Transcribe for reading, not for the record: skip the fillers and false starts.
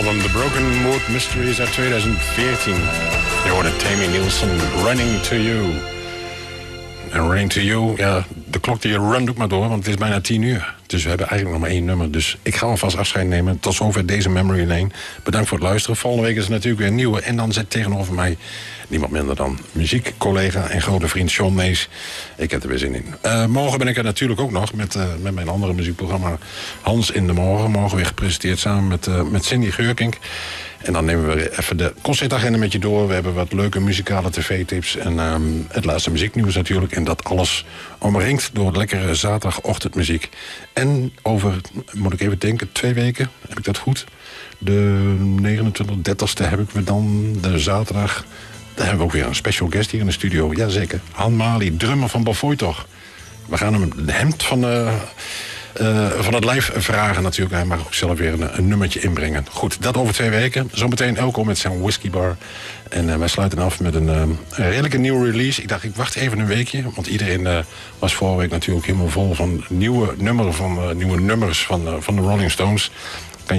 album The Broken Mood Mysteries uit 2014. Je hoorde Tammy Nielsen, Running to You. En Running to You, ja, de klok die runt ook maar door, want het is bijna 10:00. Dus we hebben eigenlijk nog maar 1 nummer. Dus ik ga alvast afscheid nemen. Tot zover deze Memory Lane. Bedankt voor het luisteren. Volgende week is er natuurlijk weer een nieuwe. En dan zit tegenover mij niemand minder dan muziekcollega en grote vriend Sean Mees. Ik heb er weer zin in. Morgen ben ik er natuurlijk ook nog met mijn andere muziekprogramma Hans in de Morgen. Morgen weer gepresenteerd samen met Cindy Geurkink. En dan nemen we even de concertagenda met je door. We hebben wat leuke muzikale tv-tips. En het laatste muzieknieuws natuurlijk. En dat alles omringd door lekkere zaterdagochtendmuziek. En over, moet ik even denken, 2 weken, heb ik dat goed? De 29e, 30e heb ik we dan, de zaterdag. Daar hebben we ook weer een special guest hier in de studio. Jazeker, Han Mali, drummer van Bavoy toch. We gaan hem het hemd van het lijf vragen natuurlijk. Hij mag ook zelf weer een nummertje inbrengen. Goed, dat over 2 weken. Zometeen Elko met zijn whiskybar. En wij sluiten af met een redelijke nieuwe release. Ik dacht, ik wacht even een weekje. Want iedereen was vorige week natuurlijk helemaal vol van nieuwe nummers van de Rolling Stones.